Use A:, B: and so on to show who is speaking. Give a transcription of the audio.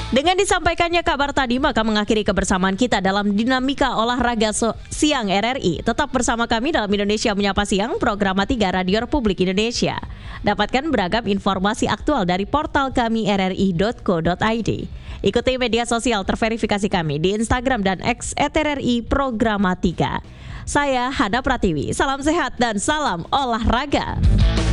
A: Dengan disampaikannya kabar tadi, maka mengakhiri kebersamaan kita dalam Dinamika Olahraga Siang RRI. Tetap bersama kami dalam Indonesia Menyapa Siang, program 3 Radio Republik Indonesia. Dapatkan beragam informasi aktual dari portal kami rri.co.id. Ikuti media sosial terverifikasi kami di Instagram dan X @RRI Programa 3. Saya Hana Pratiwi, salam sehat dan salam olahraga.